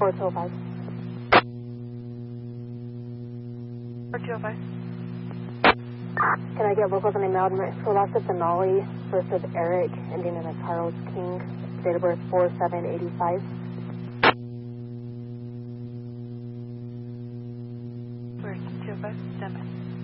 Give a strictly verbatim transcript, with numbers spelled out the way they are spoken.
four two oh five. four two oh five. Can I get locals on the Mountain Mexico lost at Denali, first with Eric, ending in a Charles King, date of birth four seven eighty-five. Where's two oh five? Stand by.